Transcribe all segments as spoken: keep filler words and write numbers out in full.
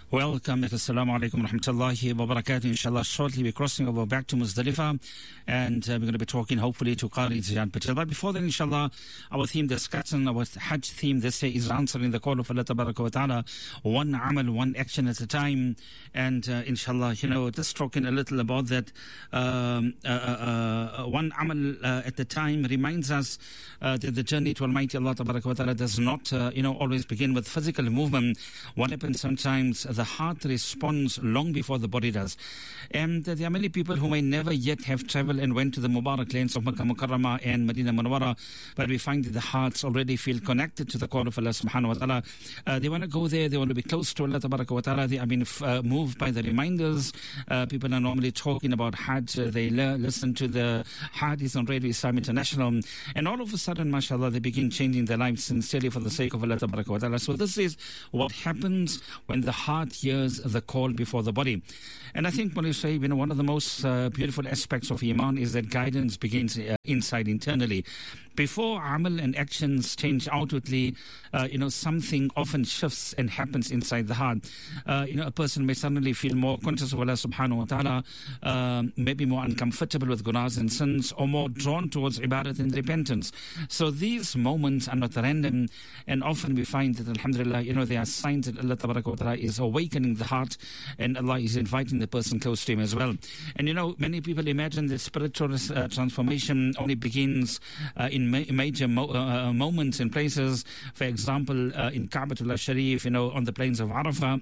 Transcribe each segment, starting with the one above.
Welcome. Assalamu alaikum wa rahmatullahi wa barakatuh. Inshallah, shortly we're crossing over back to Muzdalifah and uh, we're going to be talking hopefully to Qari Ziyan Patel. But before that, inshallah, our theme discussion, our Hajj theme this year is answering the call of Allah Tabaraka wa Ta'ala, one amal, one action at a time. And uh, inshallah, you know, just talking a little about that, um, uh, uh, uh, one amal uh, at a time reminds us uh, that the journey to Almighty Allah Tabaraka wa Ta'ala does not, uh, you know, always begin with physical movement. What happens sometimes, the heart responds long before the body does. And uh, there are many people who may never yet have traveled and went to the Mubarak lands of Makkah Mukarramah and Medina Munawwara, but we find that the hearts already feel connected to the call of Allah subhanahu wa ta'ala. Uh, they want to go there, they want to be close to Allah tabaraka wa ta'ala. They are being uh, moved by the reminders. Uh, people are normally talking about Hajj. Uh, they le- listen to the Hadith on Radio Islam International. And all of a sudden, mashallah, they begin changing their lives sincerely for the sake of Allah tabaraka wa ta'ala. So this is what happens when the heart hears the call before the body. And I think when you say, you know, one of the most uh, beautiful aspects of Iman is that guidance begins uh, inside internally. Before amal and actions change outwardly, uh, you know, something often shifts and happens inside the heart. Uh, you know, a person may suddenly feel more conscious of Allah subhanahu wa ta'ala, uh, maybe more uncomfortable with gunas and sins, or more drawn towards ibadat and repentance. So these moments are not random, and often we find that, alhamdulillah, you know, there are signs that Allah tabaraka wa ta'ala is awakening the heart, and Allah is inviting the person close to Him as well. And you know, many people imagine that spiritual uh, transformation only begins uh, in ma- major mo- uh, moments and places. For example, uh, in Ka'batullah Sharif, you know, on the plains of Arafah.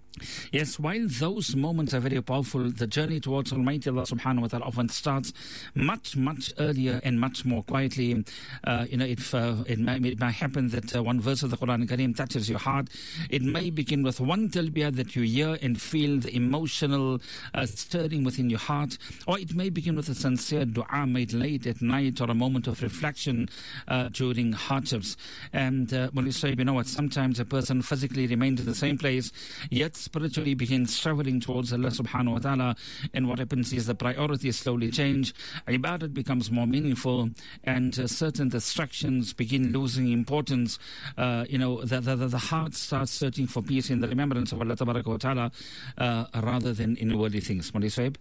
Yes, while those moments are very powerful, the journey towards Almighty Allah subhanahu wa ta'ala often starts much, much earlier and much more quietly. Uh, you know, it, uh, it, may, it may happen that uh, one verse of the Quran Kareem touches your heart. It may begin with one talbiyah that you hear and feel the emotional uh, stirring within your heart. Or it may begin with a sincere dua made late at night, or a moment of reflection uh, during hardships. And uh, when you say, you know what, sometimes a person physically remains in the same place, yet spiritually begins traveling towards Allah subhanahu wa ta'ala, and what happens is the priorities slowly change, ibadat becomes more meaningful, and uh, certain distractions begin losing importance. Uh, you know, the, the, the heart starts searching for peace in the remembrance of Allah tabaraka wa ta'ala uh, rather than in worldly things. Mawlana Sahib?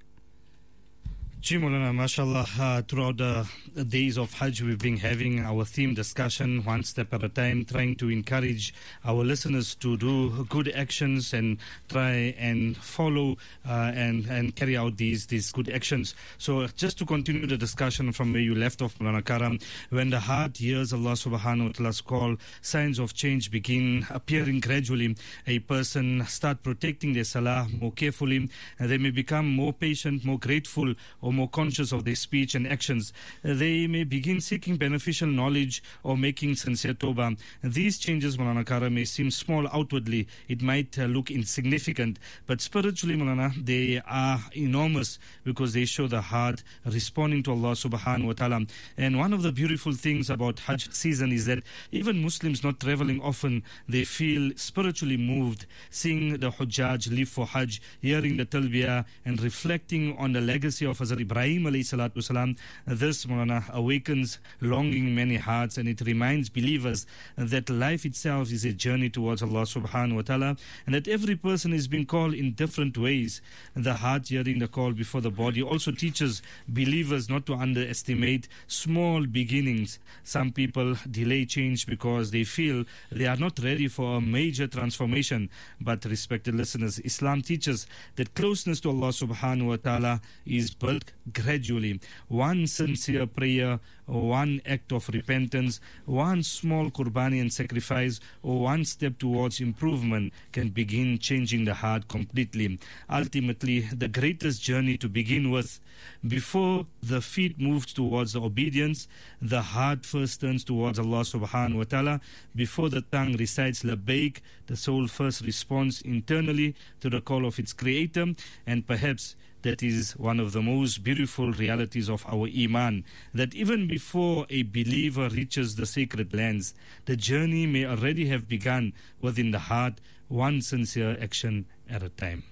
Ji Maulana, mashallah, uh, throughout the, the days of Hajj we've been having our theme discussion one step at a time, trying to encourage our listeners to do good actions and try and follow uh, and, and carry out these, these good actions. So just to continue the discussion from where you left off, Maulana Karam, when the heart hears Allah subhanahu wa ta'ala's call, signs of change begin appearing gradually. A person start protecting their salah more carefully, and they may become more patient, more grateful, or more conscious of their speech and actions. Uh, they may begin seeking beneficial knowledge or making sincere tawbah. These changes, Maulana Kara, may seem small outwardly. It might uh, look insignificant, but spiritually, Maulana, they are enormous because they show the heart responding to Allah subhanahu wa ta'ala. And one of the beautiful things about Hajj season is that even Muslims not traveling often, they feel spiritually moved, seeing the Hujjaj live for Hajj, hearing the talbiyah, and reflecting on the legacy of Hazrat Ibrahim alayhi salatu wasalam. This, Maulana, awakens longing in many hearts, and it reminds believers that life itself is a journey towards Allah subhanahu wa ta'ala, and that every person is being called in different ways. The heart hearing the call before the body also teaches believers not to underestimate small beginnings. Some people delay change because they feel they are not ready for a major transformation. But respected listeners, Islam teaches that closeness to Allah subhanahu wa ta'ala is built gradually. One sincere prayer, one act of repentance, one small qurbani and sacrifice, or one step towards improvement can begin changing the heart completely. Ultimately, the greatest journey to begin with, before the feet move towards the obedience, the heart first turns towards Allah subhanahu wa ta'ala. Before the tongue recites labbaik, the soul first responds internally to the call of its creator, and perhaps that is one of the most beautiful realities of our Iman, that even before a believer reaches the sacred lands, the journey may already have begun within the heart, one sincere action at a time.